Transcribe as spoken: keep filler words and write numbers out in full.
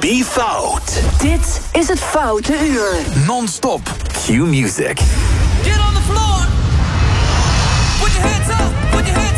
Wie fout? Dit is het Foute Uur. Non-stop. Q Music. Get on the floor. Put your hands up. Put your hands up.